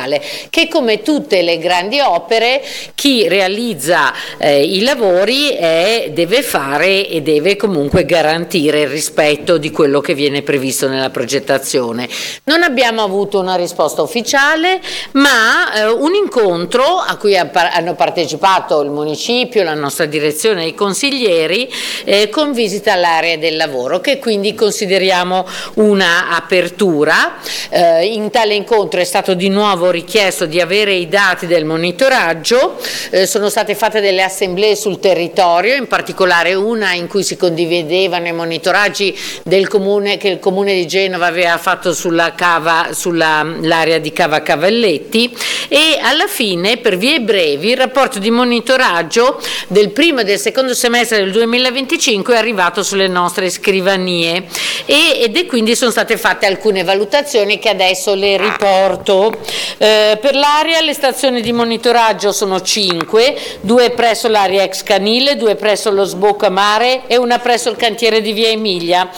comunale, che come tutte le grandi opere chi realizza i lavori deve fare e deve comunque garantire il rispetto di quello che viene previsto nella progettazione. Non abbiamo avuto una risposta ufficiale, ma un incontro a cui hanno partecipato il municipio, la nostra direzione e i consiglieri con visita all'area del lavoro, che quindi consideriamo una apertura. In tale incontro è stato di nuovo richiesto di avere i dati del monitoraggio, sono state fatte delle assemblee sul territorio, in particolare una in cui si condividevano i monitoraggi del comune che il comune di Genova aveva fatto sull'area di Cava Cavalletti, e alla fine, per vie brevi, il rapporto di monitoraggio del primo e del secondo semestre del 2025 è arrivato sulle nostre scrivanie ed quindi sono state fatte alcune valutazioni che adesso le riporto. Per l'area le stazioni di monitoraggio sono 5, 2 presso l'area ex canile, 2 presso lo sbocco mare e una presso il cantiere di via Emilia.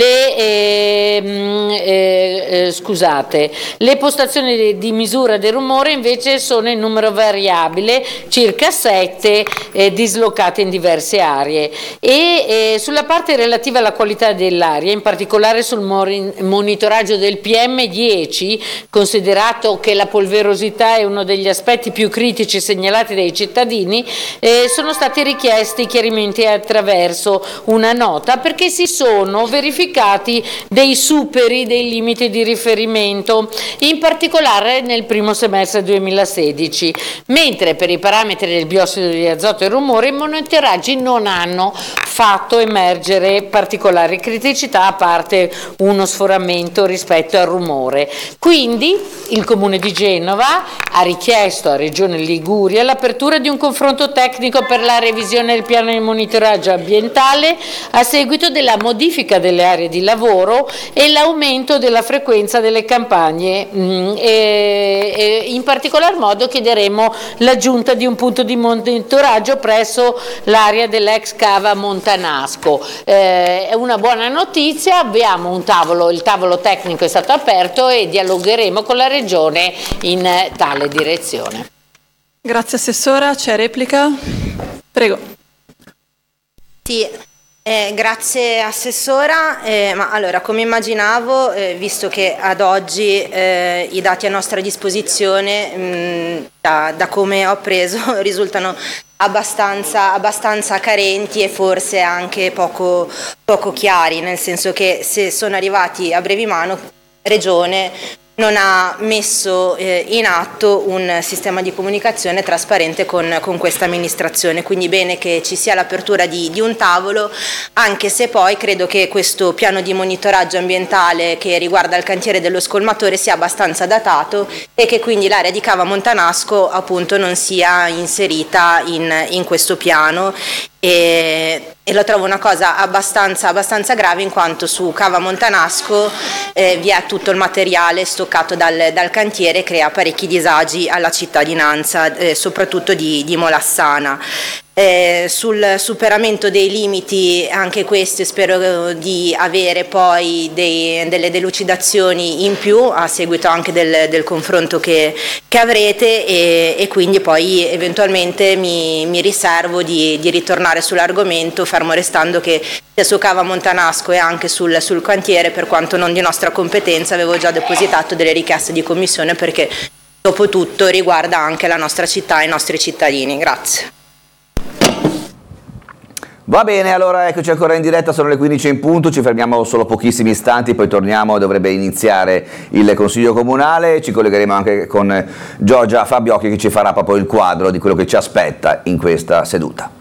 Le postazioni di misura del rumore invece sono in numero variabile, circa 7, dislocate in diverse aree, e sulla parte relativa alla qualità dell'aria, in particolare sul monitoraggio del PM10, considerato che la polverosità è uno degli aspetti più critici segnalati dai cittadini, sono stati richiesti chiarimenti attraverso una nota, perché si sono verificati dei superi dei limiti di riferimento, in particolare nel primo semestre 2016, mentre per i parametri del biossido di azoto e rumore i monitoraggi non hanno fatto emergere particolari criticità, a parte uno sforamento rispetto al rumore. Quindi il Comune di Genova ha richiesto a Regione Liguria l'apertura di un confronto tecnico per la revisione del piano di monitoraggio ambientale a seguito della modifica delle aree di lavoro e l'aumento della frequenza delle campagne. In particolar modo chiederemo l'aggiunta di un punto di monitoraggio presso l'area dell'ex Cava Montanasco. È una buona notizia, abbiamo un tavolo, il tavolo tecnico è stato aperto e dialogheremo con la Regione in tale direzione. Grazie Assessora, c'è replica? Prego. Sì. Grazie Assessora, ma allora, come immaginavo, visto che ad oggi i dati a nostra disposizione, da come ho appreso, risultano abbastanza carenti e forse anche poco chiari, nel senso che se sono arrivati a brevi mano, Regione non ha messo in atto un sistema di comunicazione trasparente con questa amministrazione, quindi bene che ci sia l'apertura di un tavolo, anche se poi credo che questo piano di monitoraggio ambientale che riguarda il cantiere dello scolmatore sia abbastanza datato e che quindi l'area di Cava Montanasco appunto non sia inserita in questo piano. E lo trovo una cosa abbastanza grave, in quanto su Cava Montanasco vi è tutto il materiale stoccato dal cantiere, crea parecchi disagi alla cittadinanza, soprattutto di Molassana. Sul superamento dei limiti, anche questo spero di avere poi delle delucidazioni in più a seguito anche del confronto che avrete, e quindi poi eventualmente mi riservo di ritornare sull'argomento, fermo restando che sia su Cava Montanasco e anche sul cantiere, per quanto non di nostra competenza, avevo già depositato delle richieste di commissione, perché dopo tutto riguarda anche la nostra città e i nostri cittadini. Grazie. Va bene, allora eccoci ancora in diretta, sono le 15 in punto, ci fermiamo solo pochissimi istanti, poi torniamo, dovrebbe iniziare il Consiglio Comunale, ci collegheremo anche con Giorgia Fabiocchi che ci farà proprio il quadro di quello che ci aspetta in questa seduta.